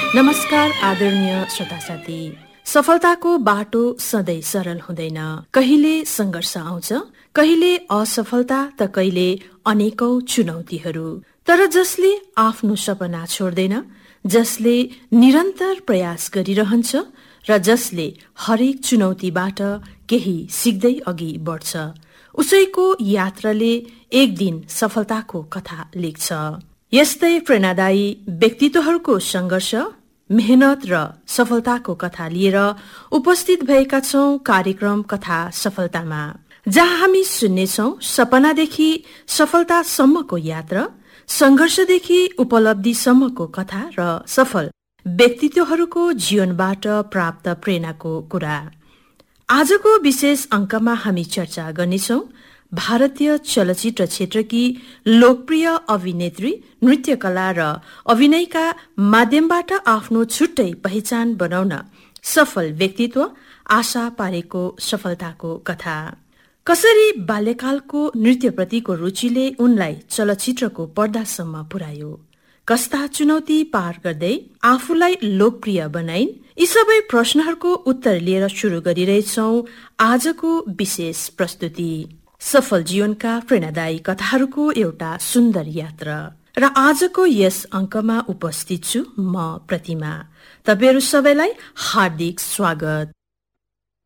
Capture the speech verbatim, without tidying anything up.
नमस्कार आदरणीय श्रोता साथी। सफलताको बाटो सधैँ सरल हुँदैन। कहिले संघर्ष आउँछ, कहिले असफलता त कहिले अनेकौं चुनौतीहरू। तर जसले आफ्नो सपना छोड्दैन, जसले निरन्तर प्रयास गरिरहन्छ र जसले हरेक चुनौतीबाट केही सिक्दै अघि बढ्छ, उसैको यात्राले एक दिन सफलताको कथा लेख्छ। यस्तै प्रेरणादायी व्यक्तित्वहरूको संघर्ष, मेहनत र सफलताको कथा लिएर उपस्थित भएका छौं कार्यक्रम कथा सफलतामा, जहाँ हामी सुन्नेछौं सपनादेखि सफलतासम्मको यात्रा, संघर्षदेखि उपलब्धिसम्मको कथा र सफल व्यक्तित्वहरूको जीवनबाट प्राप्त प्रेरणाको कुरा। आजको विशेष अंकमा हामी चर्चा गर्नेछौं भारतीय चलचित्र क्षेत्रकी लोकप्रिय अभिनेत्री, नृत्यकला र अभिनयका माध्यमबाट आफ्नो छुट्टै पहिचान बनाउन सफल व्यक्तित्व आशा पारेको सफलताको कथा। कसरी बाल्यकालको नृत्यप्रतिको रुचिले उनलाई चलचित्रको पर्दासम्म पुर्यायो, कस्ता चुनौती पार गर्दै आफूलाई लोकप्रिय बनाइन्, यी सबै प्रश्नहरूको उत्तर लिएर शुरू गरिरहेछौं आजको विशेष प्रस्तुति। सफल जीवनका प्रेरणादायी कथाहरूको एउटा सुन्दर यात्रा र आजको यस अंकमा उपस्थित छु म प्रतिमा। तपाईहरू सबैलाई हार्दिक स्वागत।